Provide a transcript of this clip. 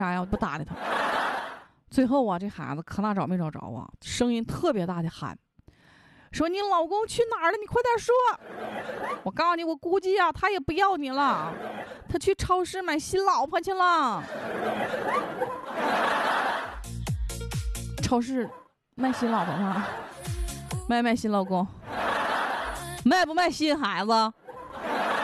啥呀？我不搭理他。最后啊，这孩子可哪找没找着啊，声音特别大的喊，说你老公去哪儿了？你快点说！我告诉你，我估计啊，他也不要你了，他去超市买新老婆去了。超市卖新老婆吗？卖新老公？卖不卖新孩子？